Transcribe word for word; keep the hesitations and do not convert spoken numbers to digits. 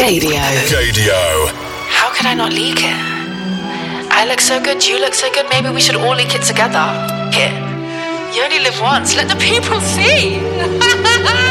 Gaydio. Gaydio. How could I not leak it? I look so good, you look so good, maybe we should all leak it together. Here. You only live once, let the people see.